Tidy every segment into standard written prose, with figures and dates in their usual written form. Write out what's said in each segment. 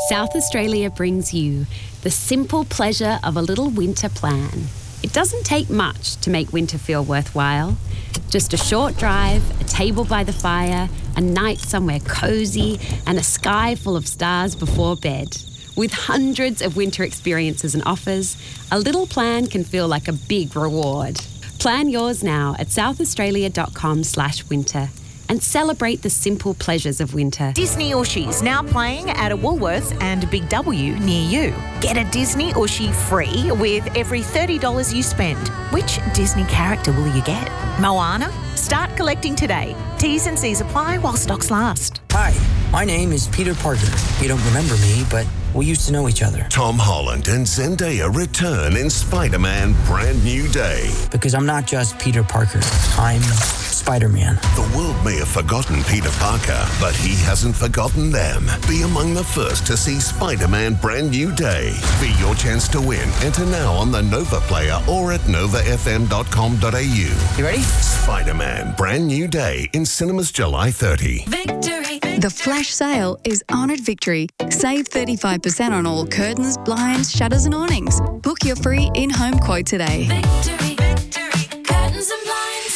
South Australia brings you the simple pleasure of a little winter plan. It doesn't take much to make winter feel worthwhile. Just a short drive, a table by the fire, a night somewhere cosy, and a sky full of stars before bed. With hundreds of winter experiences and offers, a little plan can feel like a big reward. Plan yours now at southaustralia.com/winter and celebrate the simple pleasures of winter. Disney Ushi's now playing at a Woolworths and Big W near you. Get a Disney Ushi free with every $30 you spend. Which Disney character will you get? Moana? Start collecting today. T's and C's apply while stocks last. Hi, my name is Peter Parker. You don't remember me, but we used to know each other. Tom Holland and Zendaya return in Spider-Man Brand New Day. Because I'm not just Peter Parker. I'm Spider-Man. The world may have forgotten Peter Parker, but he hasn't forgotten them. Be among the first to see Spider-Man Brand New Day. Be your chance to win. Enter now on the Nova Player or at novafm.com.au. You ready? Spider-Man Brand New Day in cinemas July 30. Victory. The flash sale is on at Victory. Save 35% on all curtains, blinds, shutters and awnings. Book your free in-home quote today. Victory, Victory, curtains and blinds,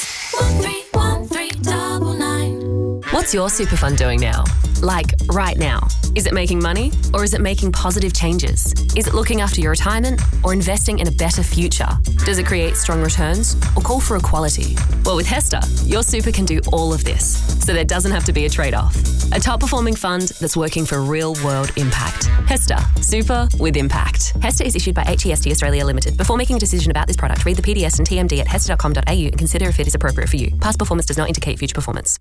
131399. What's your super fund doing now? Like, right now? Is it making money or is it making positive changes? Is it looking after your retirement or investing in a better future? Does it create strong returns or call for equality? Well, with Hester, your super can do all of this, so there doesn't have to be a trade-off. A top-performing fund that's working for real-world impact. Hester, super with impact. Hester is issued by HEST Australia Limited. Before making a decision about this product, read the PDS and TMD at hester.com.au and consider if it is appropriate for you. Past performance does not indicate future performance.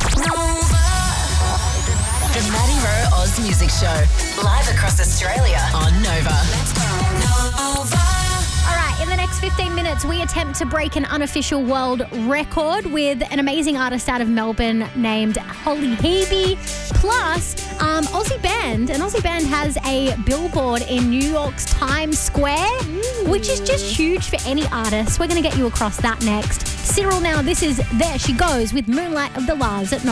The Maddie Rowe Oz Music Show, live across Australia on Nova. Let's go, Nova. All right, in the next 15 minutes, we attempt to break an unofficial world record with an amazing artist out of Melbourne named Holly Hebe. Plus, an Aussie band has a billboard in New York's Times Square, which is just huge for any artist. We're going to get you across that next. Cyril now, this is There She Goes with Moonlight of the Lars at Nova.